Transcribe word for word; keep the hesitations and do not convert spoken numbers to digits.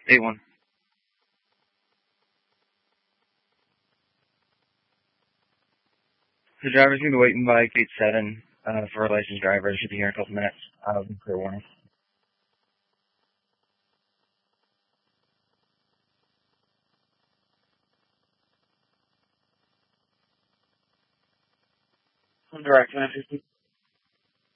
eight one. The driver's going to be waiting by gate seven uh, for a licensed driver. Should be here in a couple minutes. Uh, clear warning. Direct, nine fifty.